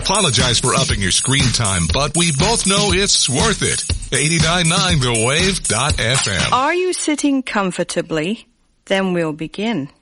apologize for upping your screen time, but we both know it's worth it. 89.9thewave.fm. Are you sitting comfortably? Then we'll begin.